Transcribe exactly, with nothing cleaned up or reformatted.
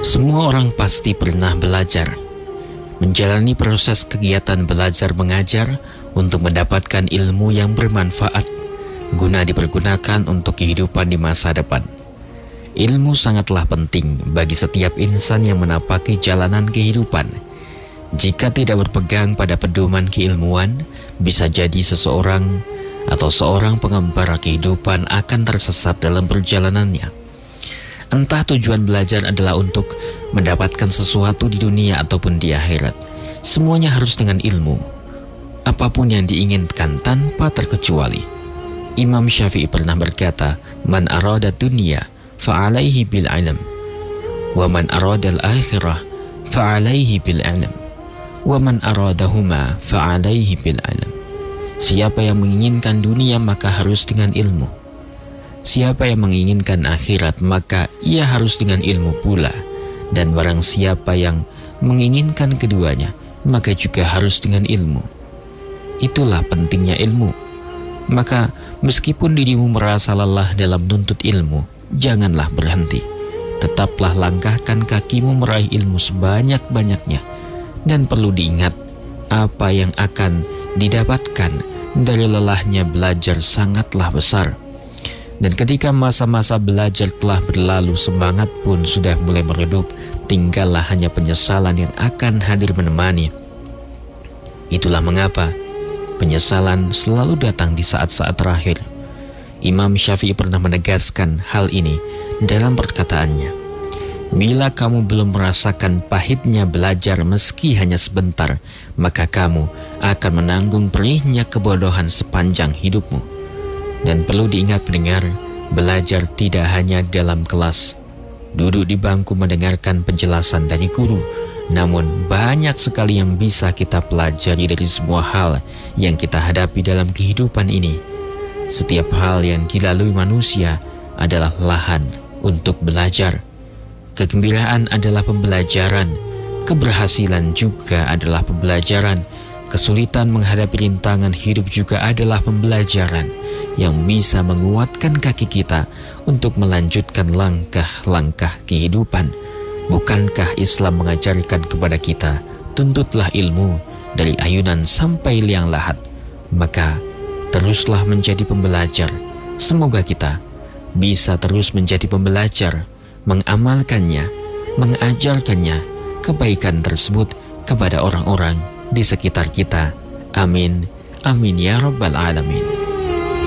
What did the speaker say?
Semua orang pasti pernah belajar, menjalani proses kegiatan belajar mengajar untuk mendapatkan ilmu yang bermanfaat, guna dipergunakan untuk kehidupan di masa depan. Ilmu sangatlah penting bagi setiap insan yang menapaki jalanan kehidupan. Jika tidak berpegang pada pedoman keilmuan, bisa jadi seseorang atau seorang pengembara kehidupan akan tersesat dalam perjalanannya. Entah tujuan belajar adalah untuk mendapatkan sesuatu di dunia ataupun di akhirat, semuanya harus dengan ilmu, apapun yang diinginkan tanpa terkecuali. Imam Syafi'i pernah berkata, "Man arada dunya fa'alaihi bil ilm, wa man arada al-akhirah fa'alaihi bil ilm, wa man aradahuma fa'alaihi bil ilm." Siapa yang menginginkan dunia maka harus dengan ilmu. Siapa yang menginginkan akhirat maka ia harus dengan ilmu pula. Dan barang siapa yang menginginkan keduanya maka juga harus dengan ilmu. Itulah pentingnya ilmu. Maka meskipun dirimu merasa lelah dalam menuntut ilmu, janganlah berhenti. Tetaplah langkahkan kakimu meraih ilmu sebanyak-banyaknya. Dan perlu diingat, apa yang akan didapatkan dari lelahnya belajar sangatlah besar. Dan ketika masa-masa belajar telah berlalu, semangat pun sudah mulai meredup, tinggallah hanya penyesalan yang akan hadir menemani. Itulah mengapa penyesalan selalu datang di saat-saat terakhir. Imam Syafi'i pernah menegaskan hal ini dalam perkataannya, "Bila kamu belum merasakan pahitnya belajar meski hanya sebentar, maka kamu akan menanggung perihnya kebodohan sepanjang hidupmu." Dan perlu diingat pendengar, belajar tidak hanya dalam kelas, duduk di bangku mendengarkan penjelasan dari guru, namun banyak sekali yang bisa kita pelajari dari semua hal yang kita hadapi dalam kehidupan ini. Setiap hal yang dilalui manusia adalah lahan untuk belajar. Kegembiraan adalah pembelajaran, keberhasilan juga adalah pembelajaran, kesulitan menghadapi rintangan hidup juga adalah pembelajaran yang bisa menguatkan kaki kita untuk melanjutkan langkah-langkah kehidupan. Bukankah Islam mengajarkan kepada kita, tuntutlah ilmu dari ayunan sampai liang lahat? Maka teruslah menjadi pembelajar. Semoga kita bisa terus menjadi pembelajar, mengamalkannya, mengajarkannya kebaikan tersebut kepada orang-orang di sekitar kita. Amin, amin ya rabbal alamin.